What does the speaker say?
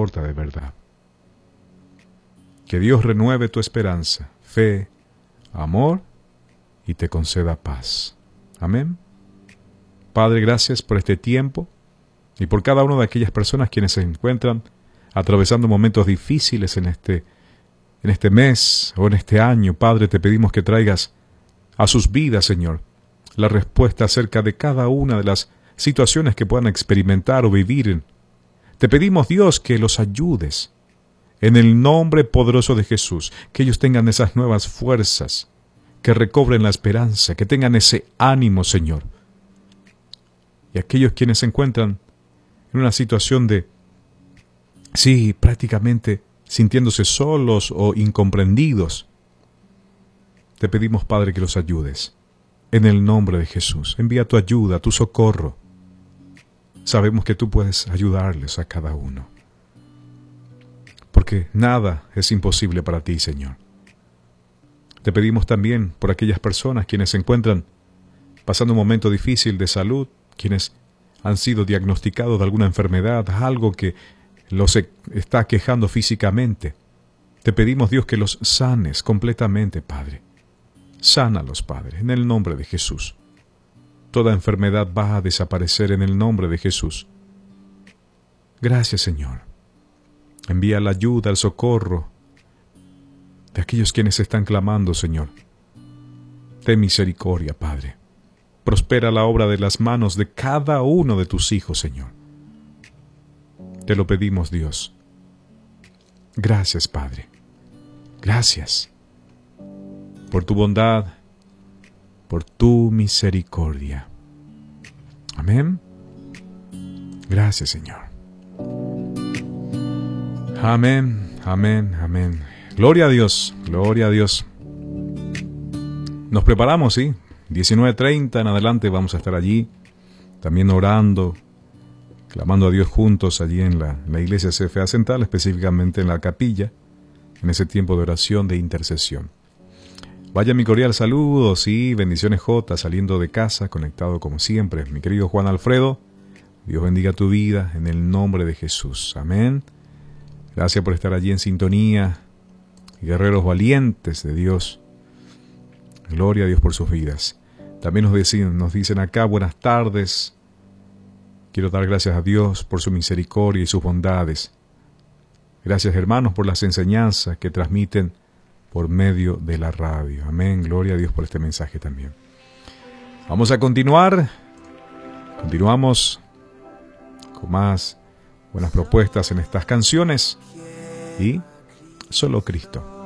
importa de verdad. Que Dios renueve tu esperanza, fe, amor y te conceda paz. Amén. Padre, gracias por este tiempo y por cada una de aquellas personas quienes se encuentran atravesando momentos difíciles en este mes o en este año. Padre, te pedimos que traigas a sus vidas, Señor, la respuesta acerca de cada una de las situaciones que puedan experimentar o vivir. Te pedimos, Dios, que los ayudes en el nombre poderoso de Jesús, que ellos tengan esas nuevas fuerzas, que recobren la esperanza, que tengan ese ánimo, Señor. Y aquellos quienes se encuentran en una situación de, sí, prácticamente sintiéndose solos o incomprendidos, te pedimos, Padre, que los ayudes. En el nombre de Jesús, envía tu ayuda, tu socorro. Sabemos que tú puedes ayudarles a cada uno, porque nada es imposible para ti, Señor. Te pedimos también por aquellas personas quienes se encuentran pasando un momento difícil de salud, quienes han sido diagnosticados de alguna enfermedad, algo que los está quejando físicamente. Te pedimos, Dios, que los sanes completamente, Padre. Sánalos, Padre, en el nombre de Jesús. Toda enfermedad va a desaparecer en el nombre de Jesús. Gracias, Señor. Envía la ayuda, el socorro de aquellos quienes están clamando, Señor. Ten misericordia, Padre. Prospera la obra de las manos de cada uno de tus hijos, Señor. Te lo pedimos, Dios. Gracias, Padre. Gracias por tu bondad, por tu misericordia. Amén. Gracias, Señor. Amén, amén, amén. Gloria a Dios, gloria a Dios. Nos preparamos, ¿sí? 19:30 en adelante vamos a estar allí, también orando, clamando a Dios juntos allí en la iglesia CFA Central, específicamente en la capilla, en ese tiempo de oración, de intercesión. Vaya mi cordial saludo, sí, bendiciones J, saliendo de casa, conectado como siempre. Mi querido Juan Alfredo, Dios bendiga tu vida en el nombre de Jesús. Amén. Gracias por estar allí en sintonía, guerreros valientes de Dios. Gloria a Dios por sus vidas. También nos dicen acá, buenas tardes. Quiero dar gracias a Dios por su misericordia y sus bondades. Gracias, hermanos, por las enseñanzas que transmiten por medio de la radio. Amén. Gloria a Dios por este mensaje también. Vamos a continuar. Continuamos con más buenas propuestas en estas canciones. Y solo Cristo.